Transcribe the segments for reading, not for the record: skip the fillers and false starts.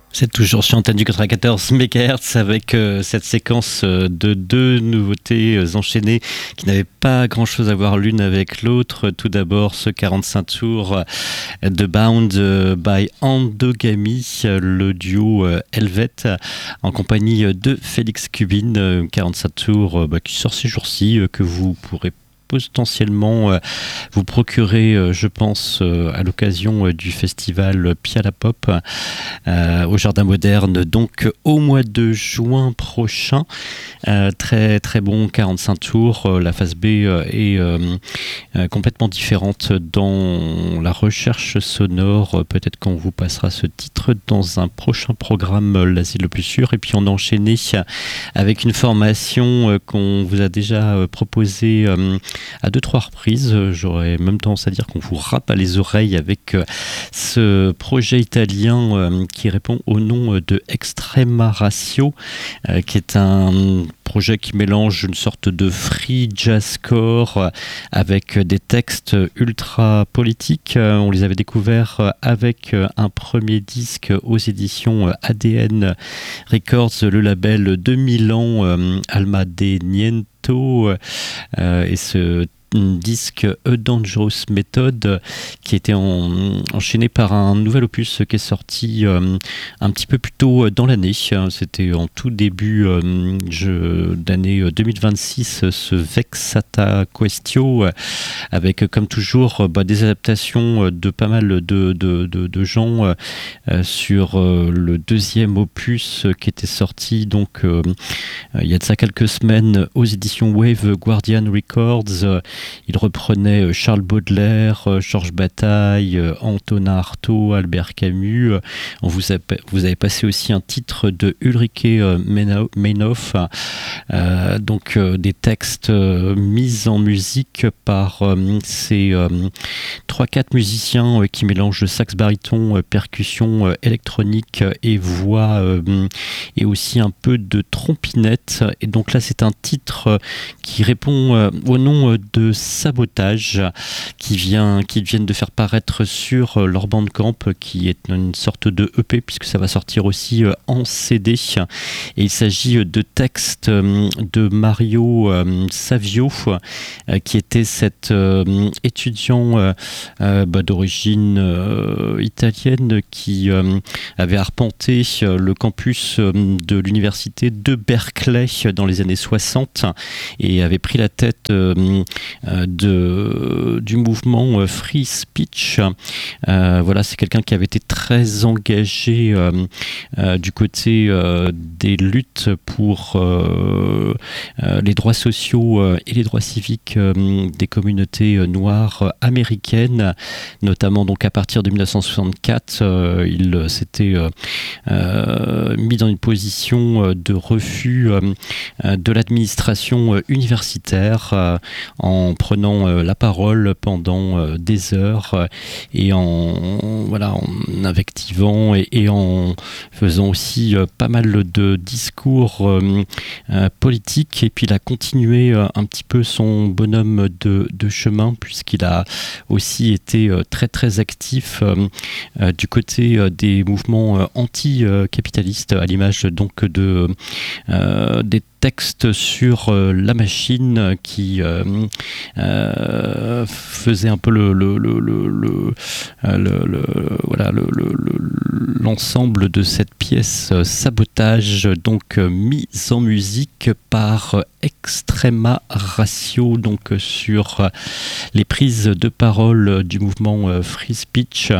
C'est toujours sur Antenne du 94 MHz avec cette séquence de deux nouveautés enchaînées qui n'avaient pas grand-chose à voir l'une avec l'autre. Tout d'abord, ce 45 tours de Bound by Endogamy, le duo Helvet, en compagnie de Félix Cubin, 45 tours qui sort ces jours-ci, que vous pourrez potentiellement vous procurer, je pense, à l'occasion du festival Piala Pop au Jardin Moderne, donc au mois de juin prochain. Très très bon 45 tours. La phase B est complètement différente dans la recherche sonore. Peut-être qu'on vous passera ce titre dans un prochain programme, l'Asile le plus sûr. Et puis on a enchaîné avec une formation qu'on vous a déjà proposée à 2-3 reprises. J'aurais même tendance à dire qu'on vous râpe à les oreilles avec ce projet italien qui répond au nom de Extrema Ratio, qui est un projet qui mélange une sorte de free jazzcore avec des textes ultra politiques. On les avait découverts avec un premier disque aux éditions ADN Records, le label de Milan, Alma de Niento, et ce disque A Dangerous Method qui était enchaîné par un nouvel opus qui est sorti un petit peu plus tôt dans l'année. C'était en tout début d'année 2026, ce Vexata Questio, avec comme toujours des adaptations de pas mal de gens sur le deuxième opus qui était sorti donc il y a de ça quelques semaines aux éditions Wave Guardian Records. Il reprenait Charles Baudelaire, Georges Bataille, Antonin Artaud, Albert Camus. Vous avez passé aussi un titre de Ulrike Meinhof, donc des textes mis en musique par ces 3-4 musiciens qui mélangent sax baryton, percussion électronique et voix, et aussi un peu de trompinette. Et donc là c'est un titre qui répond au nom de Sabotage, qui viennent de faire paraître sur leur Bandcamp, qui est une sorte de EP puisque ça va sortir aussi en CD. Et il s'agit de textes de Mario Savio, qui était cet étudiant d'origine italienne qui avait arpenté le campus de l'université de Berkeley dans les années 60 et avait pris la tête du mouvement Free Speech. Voilà, c'est quelqu'un qui avait été très engagé du côté des luttes pour les droits sociaux et les droits civiques des communautés noires américaines, notamment donc à partir de 1964. Il s'était mis dans une position de refus de l'administration universitaire en prenant la parole pendant des heures et en invectivant et en faisant aussi pas mal de discours politiques. Et puis il a continué un petit peu son bonhomme de chemin puisqu'il a aussi été très très actif du côté des mouvements anti-capitalistes, à l'image donc des texte sur la machine qui faisait un peu l'ensemble de cette pièce Sabotage, donc mise en musique par Extrema Ratio, donc sur les prises de parole du mouvement Free Speech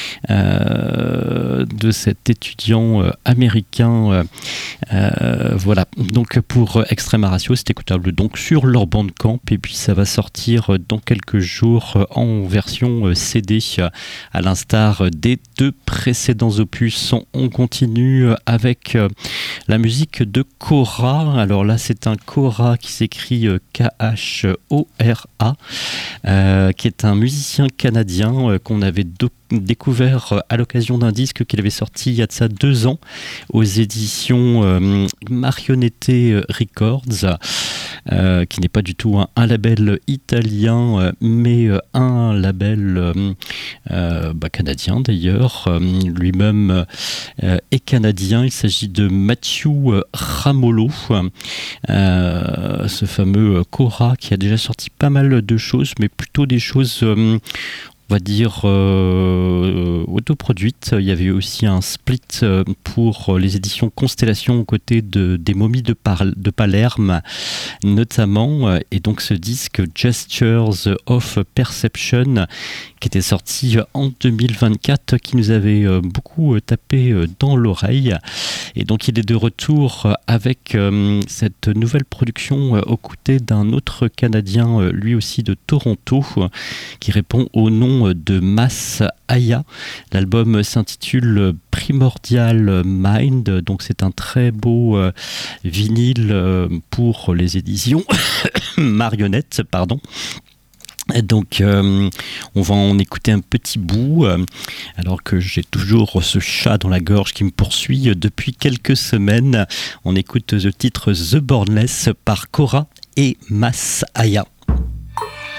de cet étudiant américain. Voilà, donc pour Extrema Ratio, c'est écoutable donc sur leur Bandcamp, et puis ça va sortir dans quelques jours en version CD, à l'instar des 2 précédents opus. On continue avec la musique de Kora. Alors là, c'est un Kora qui s'écrit Khora, qui est un musicien canadien qu'on avait découvert à l'occasion d'un disque qu'il avait sorti il y a de ça 2 ans aux éditions Marionette Records. qui n'est pas du tout un label italien, mais un label canadien d'ailleurs. Lui-même est canadien. Il s'agit de Matthew Ramolo, ce fameux Cora qui a déjà sorti pas mal de choses, mais plutôt des choses on va dire autoproduite. Il y avait aussi un split pour les éditions Constellation aux côtés des Momies de Palerme notamment, et donc ce disque Gestures of Perception qui était sorti en 2024, qui nous avait beaucoup tapé dans l'oreille, et donc il est de retour avec cette nouvelle production aux côtés d'un autre Canadien, lui aussi de Toronto, qui répond au nom de Mas Aya. L'album s'intitule Primordial Mind, donc c'est un très beau vinyle pour les éditions Marionnette, pardon. Donc on va en écouter un petit bout, alors que j'ai toujours ce chat dans la gorge qui me poursuit depuis quelques semaines. On écoute le titre The Bornless par Cora et Mas Aya.